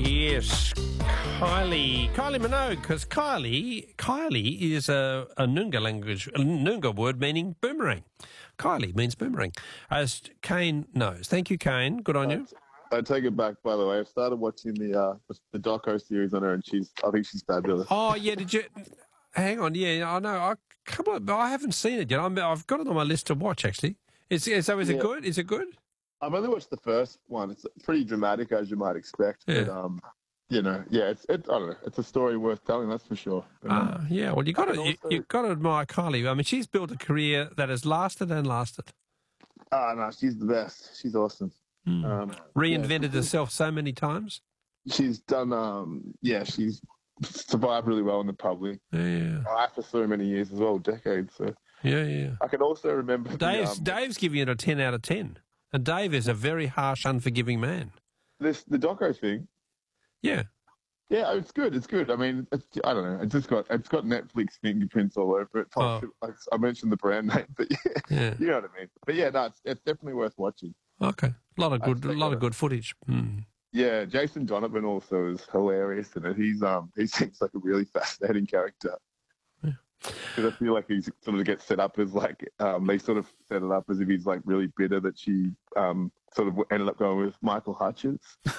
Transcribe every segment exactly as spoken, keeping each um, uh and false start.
Yes, Kylie, Kylie Minogue, because Kylie, Kylie is a, a Noongar language, a Noongar word meaning boomerang. Kylie means boomerang, as Kane knows. Thank you, Kane. Good on you. I take it back, by the way. I've started watching the uh, the doco series on her, and she's I think she's fabulous. Oh yeah, did you? Hang on, yeah, I know. I couple of, I haven't seen it yet. I'm, I've got it on my list to watch. Actually, is is so is Yeah. it good? Is it good? I've only watched the first one. It's pretty dramatic, as you might expect. Yeah. But um, you know, yeah, it's it. I don't know. It's a story worth telling, that's for sure. Ah, uh, yeah. Well, you got to you, also- you got to admire Kylie. I mean, she's built a career that has lasted and lasted. Ah, no, she's the best. She's awesome. Mm. Um, Reinvented yeah. herself so many times. She's done. Um, yeah, she's survived really well in the public. Yeah, After so many years as well, decades. So yeah, yeah. I can also remember. the, Dave's um, Dave's giving it a ten out of ten, and Dave is a very harsh, unforgiving man. this the doco thing. Yeah. Yeah, it's good. It's good. I mean, it's, I don't know. It's just got it's got Netflix fingerprints all over it. Oh. I, I mentioned the brand name, but yeah, Yeah. you know what I mean. But yeah, no, it's, it's definitely worth watching. Okay. A lot of I good, a think lot I- of good footage. Mm. Yeah, Jason Donovan also is hilarious in it. He's um he seems like a really fascinating character. Because I feel like he sort of gets set up as like um they sort of set it up as if he's like really bitter that she um sort of ended up going with Michael Hutchins.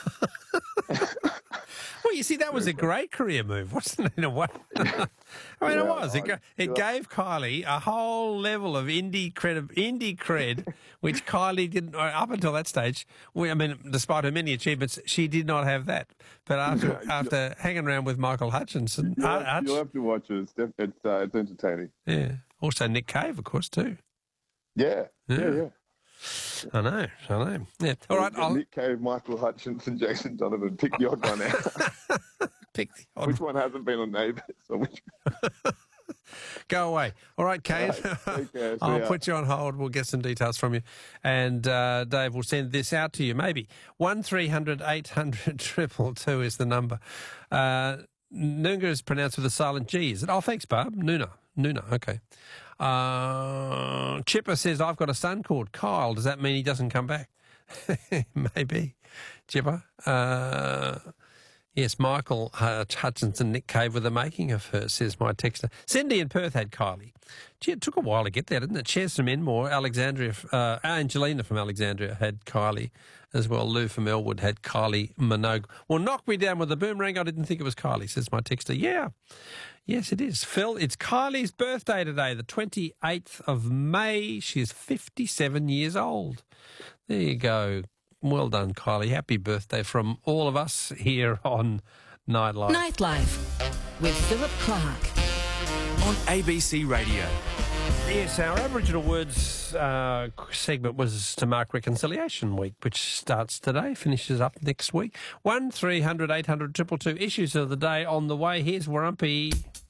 Well, you see, that was a great career move, wasn't it, in a way? I mean, Yeah, it was. It, I- ga- it yeah. gave Kylie a whole level of indie cred, indie cred, which Kylie didn't, up until that stage, we, I mean, despite her many achievements, she did not have that. But after Yeah, after hanging around with Michael Hutchinson, You'll, uh, have, Hutch, you'll have to watch it. It's def- it's, uh, it's entertaining. yeah. Also Nick Cave, of course, too. Yeah, yeah, Yeah. yeah. I know, I know. Yeah. All right, I'll Nick Cave, Michael Hutchins, and Jason Donovan. Pick the odd one out. pick the odd Which one hasn't been on Neighbours? Or which... Go away. All right, Kane. Right, take care. See I'll ya. put you on hold. We'll get some details from you. And uh, Dave will send this out to you, maybe. one three hundred eight hundred two two two is the number. Uh, Noongar is pronounced with a silent G, is it? Oh, thanks, Barb. Noona. Noona, okay. Uh, Chipper says, I've got a son called Kyle. Does that mean he doesn't come back? Maybe. Chipper. Uh, yes, Michael uh, Hutchinson, Nick Cave were the making of her, says my texter. Cindy in Perth had Kylie. Gee, it took a while to get there, didn't it? Shares from Enmore, Alexandria, uh, Angelina from Alexandria had Kylie as well. Lou from Elwood had Kylie Minogue. Well, knock me down with the boomerang. I didn't think it was Kylie, says my texter. Yeah. Yes, it is. Phil, it's Kylie's birthday today, the twenty-eighth of May. She's fifty-seven years old. There you go. Well done, Kylie. Happy birthday from all of us here on Nightlife. Nightlife with Philip Clark. On A B C Radio. Yes, our Aboriginal Words uh, segment was to mark Reconciliation Week, which starts today, finishes up next week. one three hundred eight hundred two two two issues of the day on the way. Here's Warumpi.